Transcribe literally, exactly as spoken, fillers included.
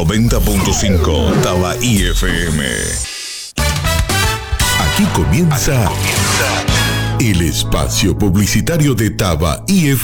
noventa punto cinco Tabaí F M. Aquí comienza, Aquí comienza el espacio publicitario de Tabaí F M.